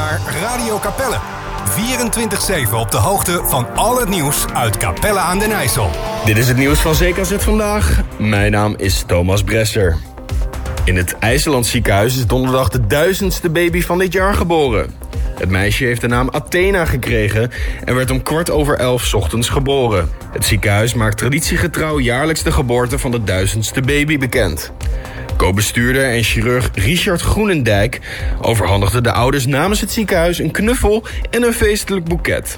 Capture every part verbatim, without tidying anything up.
naar Radio Capelle. vierentwintig zeven op de hoogte van al het nieuws uit Capelle aan den IJssel. Dit is het nieuws van Z K Z Vandaag. Mijn naam is Thomas Bresser. In het IJsseland ziekenhuis is donderdag de duizendste baby van dit jaar geboren. Het meisje heeft de naam Athena gekregen en werd om kwart over elf 's ochtends geboren. Het ziekenhuis maakt traditiegetrouw jaarlijks de geboorte van de duizendste baby bekend. Co-bestuurder en chirurg Richard Groenendijk overhandigde de ouders namens het ziekenhuis een knuffel en een feestelijk boeket.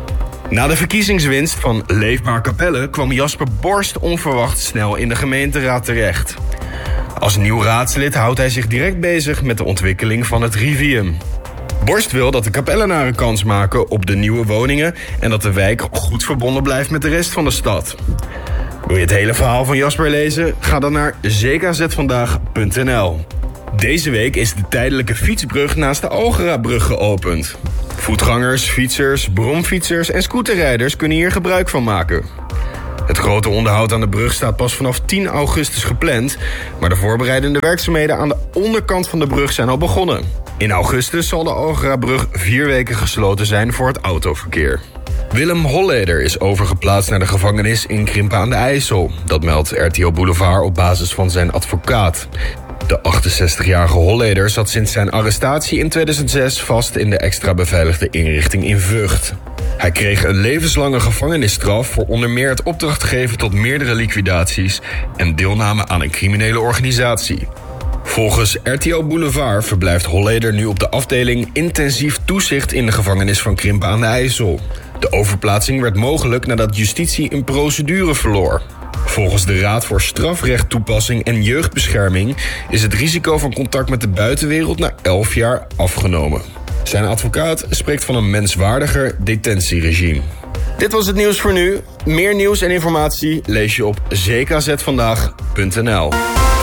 Na de verkiezingswinst van Leefbaar Capelle kwam Jasper Borst onverwacht snel in de gemeenteraad terecht. Als nieuw raadslid houdt hij zich direct bezig met de ontwikkeling van het Rivium. Borst wil dat de Capellenaren kans maken op de nieuwe woningen en dat de wijk goed verbonden blijft met de rest van de stad. Wil je het hele verhaal van Jasper lezen? Ga dan naar z k z vandaag punt n l. Deze week is de tijdelijke fietsbrug naast de Algerabrug geopend. Voetgangers, fietsers, bromfietsers en scooterrijders kunnen hier gebruik van maken. Het grote onderhoud aan de brug staat pas vanaf tien augustus gepland, maar de voorbereidende werkzaamheden aan de onderkant van de brug zijn al begonnen. In augustus zal de Algerabrug vier weken gesloten zijn voor het autoverkeer. Willem Holleder is overgeplaatst naar de gevangenis in Krimpen aan de IJssel. Dat meldt R T L Boulevard op basis van zijn advocaat. De achtenzestigjarige Holleder zat sinds zijn arrestatie in tweeduizend zes vast in de extra beveiligde inrichting in Vught. Hij kreeg een levenslange gevangenisstraf voor onder meer het opdracht geven tot meerdere liquidaties en deelname aan een criminele organisatie. Volgens R T L Boulevard verblijft Holleder nu op de afdeling intensief toezicht in de gevangenis van Krimpen aan de IJssel. De overplaatsing werd mogelijk nadat justitie een procedure verloor. Volgens de Raad voor Strafrecht Toepassing en Jeugdbescherming is het risico van contact met de buitenwereld na elf jaar afgenomen. Zijn advocaat spreekt van een menswaardiger detentieregime. Dit was het nieuws voor nu. Meer nieuws en informatie lees je op z k z vandaag punt n l.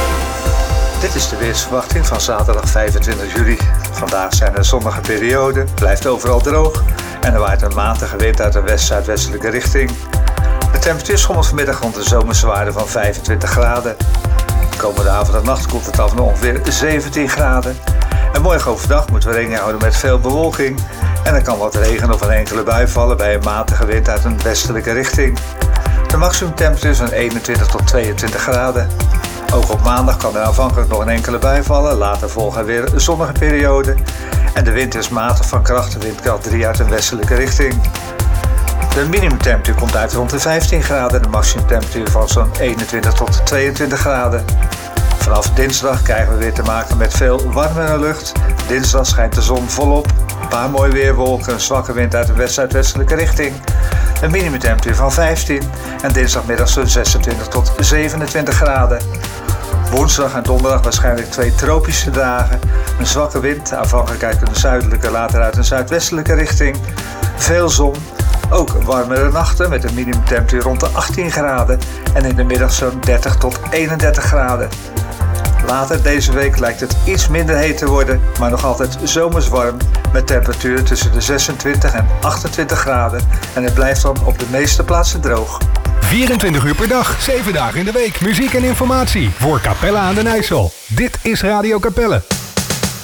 Dit is de weersverwachting van zaterdag vijfentwintig juli. Vandaag zijn er zonnige perioden, blijft overal droog en er waait een matige wind uit de west-zuidwestelijke richting. De temperatuur schommelt vanmiddag rond de zomerse waarde van vijfentwintig graden. De komende avond en nacht koelt het af naar ongeveer zeventien graden. En morgen overdag moeten we rekening houden met veel bewolking. En er kan wat regen of een enkele bui vallen bij een matige wind uit een westelijke richting. De maximumtemperatuur is van eenentwintig tot tweeëntwintig graden. Ook op maandag kan er aanvankelijk nog een enkele bui vallen. Later volgen weer zonnige perioden. En de wind is matig van kracht, de windkracht drie uit een westelijke richting. De minimumtemperatuur komt uit rond de vijftien graden en de maximumtemperatuur van zo'n eenentwintig tot tweeëntwintig graden. Vanaf dinsdag krijgen we weer te maken met veel warmere lucht. Dinsdag schijnt de zon volop. Een paar mooie weerwolken, een zwakke wind uit de west-zuidwestelijke richting. Een minimumtemperatuur van vijftien en dinsdagmiddag zo'n zesentwintig tot zevenentwintig graden. Woensdag en donderdag waarschijnlijk twee tropische dagen. Een zwakke wind, aanvankelijk uit een zuidelijke, later uit een zuidwestelijke richting. Veel zon, ook warmere nachten met een minimumtemperatuur rond de achttien graden. En in de middag zo'n dertig tot eenendertig graden. Later deze week lijkt het iets minder heet te worden, maar nog altijd zomers warm. Met temperaturen tussen de zesentwintig en achtentwintig graden. En het blijft dan op de meeste plaatsen droog. vierentwintig uur per dag, zeven dagen in de week. Muziek en informatie voor Capelle aan den IJssel. Dit is Radio Capelle.